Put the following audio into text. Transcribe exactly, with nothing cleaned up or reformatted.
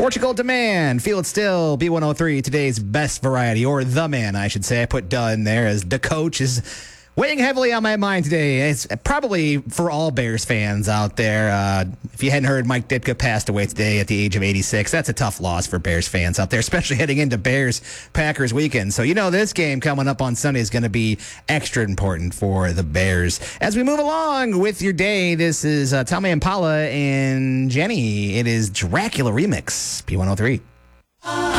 Portugal Demand, Feel It Still, B one oh three, today's best variety, or The Man, I should say. I put duh in there as the coach is weighing heavily on my mind today. It's probably for all Bears fans out there. Uh, if you hadn't heard, Mike Ditka passed away today at the age of eighty-six. That's a tough loss for Bears fans out there, especially heading into Bears-Packers weekend. So you know this game coming up on Sunday is going to be extra important for the Bears. As we move along with your day, this is uh, Tommy Impala and Jenny. It is Dracula Remix, P one oh three.